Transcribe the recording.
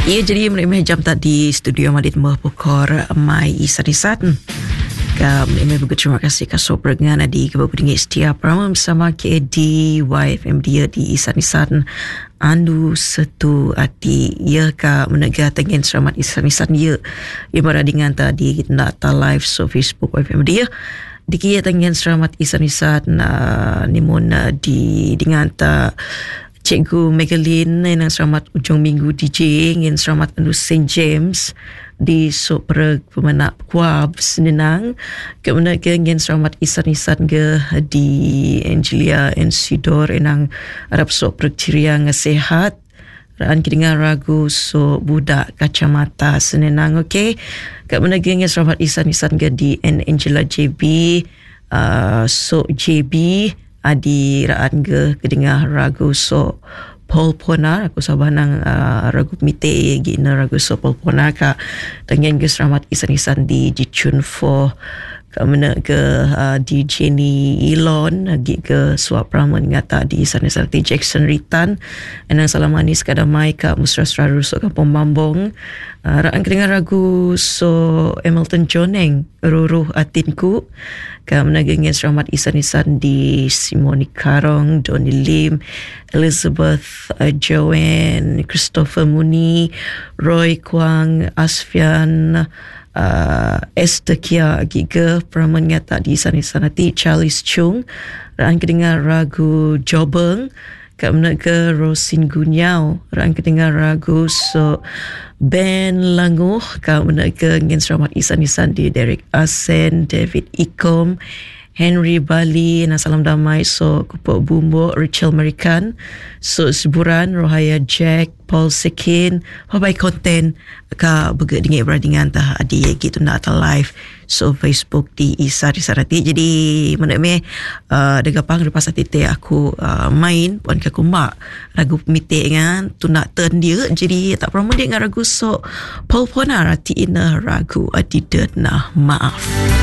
Ia jadi menemui jam tadi studio Madit Pukor Mai Isarisan. Kami begitu terima kasih kasih perengan di kebetulan setiap program bersama KD YFM dia di Isanisan Andu setu ati ia ka menegah tengen selamat Isanisan ia ibarat dengan tadi kita nak live so Facebook YFM dia dikia tengen selamat Isanisan nimun di dengan ta Cikgu Megalin yang selamat ujung minggu DJ yang selamat Andu St. James di Sopreg Pemenak Kuab Senenang kemudian yang selamat Isan-Isan ke di Angelia and Sidor enang Arab Sopreg Ciriang sehat raan kidengar ragu so budak kacamata Senenang okey kemudian yang selamat Isan-Isan ke di Angela JB so JB adi raan ke kedengar ragu so Paul Pona aku sabanang ragu mite gina ragu so Paul Pona ka dengan ke selamat isan-isan di Jicun 4 kamena ke DJ ni Elon lagi ke suap ramen ngata di sana-sana di Jackson Ritan enang salamanis kadamai ka musra-sra rusuk kampung Bambong raan kedengar ragu so Hamilton Joneng ruruh atinku kamena dengan selamat isan-isan di Simoni Karong Donny Lim Elizabeth Joanne Christopher Muni Roy Kwang Asfian Esther Kia Giga Praman ngata di sana-sana ti Charles Chung raan kedengar ragu Jobeng kamna ke Rosin Gunyao raan kedengar ragu so Ben Languh kamna ke ngin selamat isan-isan di Derek Asen David Ikom Henry Bali na salam damai so Kupok Bumbo Rachel American so Seburan Rohaya Jack Paul Sekin habai konten ka bege dengan beradingan tah adi gitu nak live so Facebook di Isa di Sarati jadi mana me degapang lepas tite aku main pun ke kumak ragu mite dengan tu nak turn dia jadi tak pernah dia dengan ragu so Paul Pona rati ina ragu adi nah maaf